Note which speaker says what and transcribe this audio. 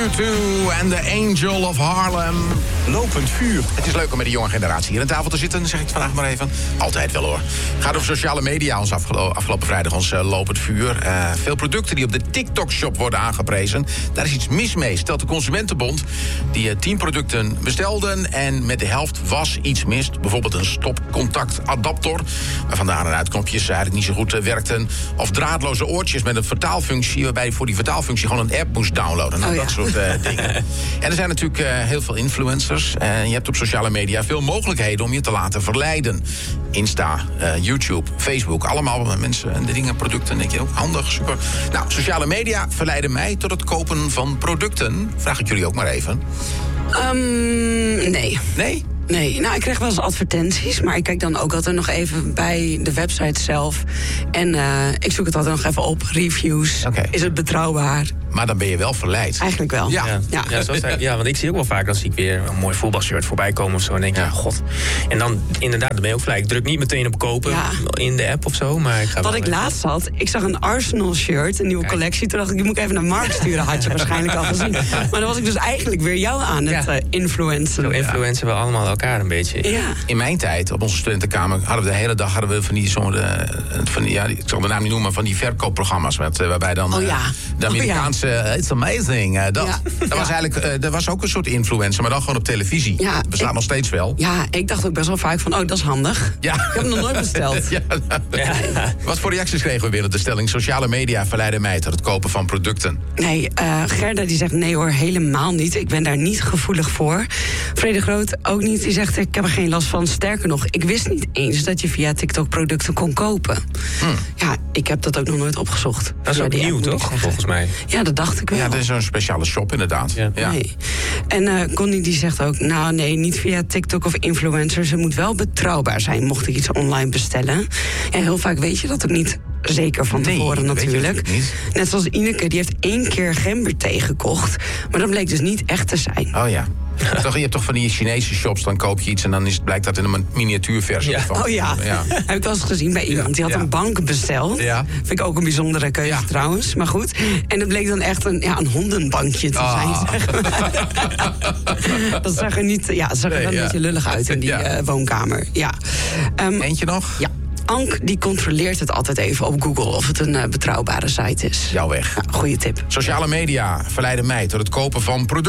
Speaker 1: U2 en The Angel of Harlem. Lopend vuur. Het is leuk om met de jonge generatie hier aan tafel te zitten, zeg ik vandaag maar even. Altijd wel hoor. Gaat over sociale media, ons afgelopen vrijdag ons lopend vuur. Veel producten die op de TikTok-shop worden aangeprezen. Daar is iets mis mee, stelt de Consumentenbond. Die 10 producten bestelden en met de helft was iets mis. Bijvoorbeeld een stopcontactadapter, waarvan de aan- en uitknopjes eigenlijk niet zo goed werkten. Of draadloze oortjes met een vertaalfunctie, waarbij je voor die vertaalfunctie gewoon een app moest downloaden. Nou, dat soort dingen. En er zijn natuurlijk heel veel influencers. En je hebt op sociale media veel mogelijkheden om je te laten verleiden. Insta, YouTube, Facebook, allemaal mensen en de dingen, producten. Denk je ook handig, super. Nou, sociale media verleiden mij tot het kopen van producten. Vraag ik jullie ook maar even.
Speaker 2: Nee.
Speaker 1: Nee?
Speaker 2: Nee, nou, ik krijg wel eens advertenties, maar ik kijk dan ook altijd nog even bij de website zelf. En ik zoek het altijd nog even op, reviews.
Speaker 1: Okay.
Speaker 2: Is het betrouwbaar?
Speaker 1: Maar dan ben je wel verleid.
Speaker 2: Eigenlijk wel.
Speaker 1: Ja.
Speaker 3: Ja, want ik zie ook wel vaak, dan zie ik weer een mooi voetbalshirt voorbij komen of zo. En denk ik, god. En dan inderdaad, dan ben je ook gelijk. Ik druk niet meteen op kopen in de app of zo. Maar ik ga
Speaker 2: wat ik laatst had, ik zag een Arsenal shirt, een nieuwe collectie. Toen dacht ik, die moet ik even naar Mark sturen. Had je waarschijnlijk al gezien. Maar dan was ik dus eigenlijk weer jou aan het influencen.
Speaker 3: Zo influencen we allemaal elkaar een beetje.
Speaker 2: Ja.
Speaker 1: In mijn tijd, op onze studentenkamer, hadden we de hele dag van die ik zal de naam niet noemen, van die verkoopprogramma's. Waarbij dan de Amerikaanse It's Amazing. Dat was eigenlijk, dat was ook een soort influencer, maar dan gewoon op televisie. Ja, dat bestaat nog steeds wel.
Speaker 2: Ja, ik dacht ook best wel vaak van, dat is handig. Ja. Ik heb hem nog nooit besteld.
Speaker 1: Wat voor reacties kregen we weer op de stelling? Sociale media verleiden mij tot het kopen van producten.
Speaker 2: Nee, Gerda die zegt nee hoor, helemaal niet. Ik ben daar niet gevoelig voor. Vrede Groot ook niet. Die zegt, ik heb er geen last van. Sterker nog, ik wist niet eens dat je via TikTok producten kon kopen. Ja, ik heb dat ook nog nooit opgezocht.
Speaker 3: Dat is ook nieuw, toch? Volgens mij.
Speaker 2: Ja, dat dacht ik wel.
Speaker 1: Ja, dat is zo'n speciale shop inderdaad. Ja.
Speaker 2: Nee. En Connie die zegt ook, nou nee, niet via TikTok of influencers. Het moet wel betrouwbaar zijn, mocht ik iets online bestellen. Ja, heel vaak weet je dat ook niet zeker van tevoren natuurlijk. Net zoals Ineke, die heeft 1 keer gemberthee gekocht. Maar dat bleek dus niet echt te zijn.
Speaker 1: Oh ja. Je hebt toch van die Chinese shops, dan koop je iets en dan blijkt dat in een miniatuurversie van.
Speaker 2: Oh ja, heb ik wel eens gezien bij iemand. Die had een bank besteld. Ja. Vind ik ook een bijzondere keuze trouwens, maar goed. En het bleek dan echt een hondenbankje te zijn, zeg maar. Dat zag er niet, zag er wel een beetje lullig uit in die woonkamer. Ja.
Speaker 1: Eentje nog?
Speaker 2: Ja. Ank die controleert het altijd even op Google of het een betrouwbare site is.
Speaker 1: Jouw weg.
Speaker 2: Goeie tip.
Speaker 1: Sociale media verleiden mij tot het kopen van producten.